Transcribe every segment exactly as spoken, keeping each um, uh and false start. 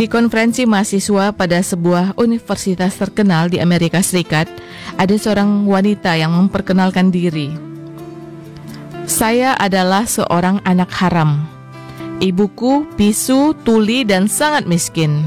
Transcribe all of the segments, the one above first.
Di konferensi mahasiswa pada sebuah universitas terkenal di Amerika Serikat, ada seorang wanita yang memperkenalkan diri. Saya adalah seorang anak haram. Ibuku bisu, tuli, dan sangat miskin.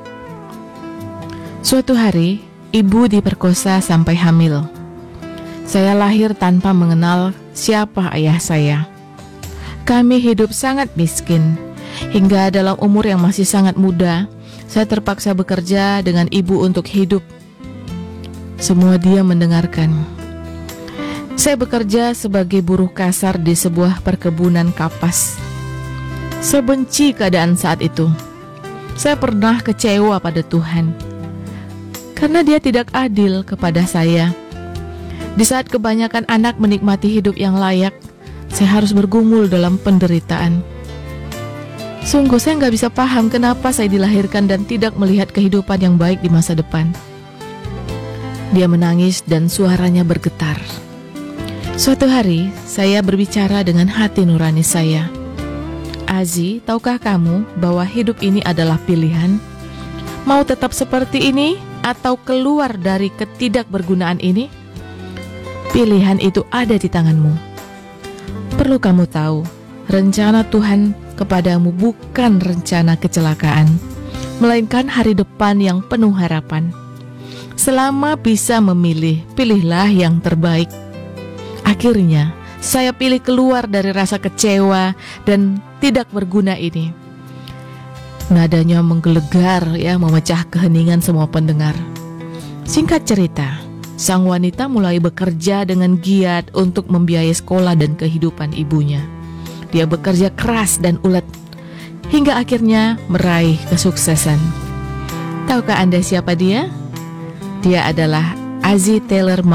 Suatu hari, ibu diperkosa sampai hamil. Saya lahir tanpa mengenal siapa ayah saya. Kami hidup sangat miskin. Hingga dalam umur yang masih sangat muda, saya terpaksa bekerja dengan ibu untuk hidup. Semua dia mendengarkan. Saya bekerja sebagai buruh kasar di sebuah perkebunan kapas. Saya benci keadaan saat itu. Saya pernah kecewa pada Tuhan karena Dia tidak adil kepada saya. Di saat kebanyakan anak menikmati hidup yang layak, saya harus bergumul dalam penderitaan. Sungguh saya nggak bisa paham kenapa saya dilahirkan dan tidak melihat kehidupan yang baik di masa depan. Dia menangis dan suaranya bergetar. Suatu hari, saya berbicara dengan hati nurani saya. Azi, tahukah kamu bahwa hidup ini adalah pilihan? Mau tetap seperti ini atau keluar dari ketidakbergunaan ini? Pilihan itu ada di tanganmu. Perlu kamu tahu, rencana Tuhan kepadamu bukan rencana kecelakaan, melainkan hari depan yang penuh harapan. Selama bisa memilih, pilihlah yang terbaik. Akhirnya, saya pilih keluar dari rasa kecewa dan tidak berguna ini. Nadanya menggelegar, ya, memecah keheningan semua pendengar. Singkat cerita, sang wanita mulai bekerja dengan giat untuk membiayai sekolah dan kehidupan ibunya. Dia bekerja keras dan ulet hingga akhirnya meraih kesuksesan. Tahukah Anda siapa dia? Dia adalah Azi Taylor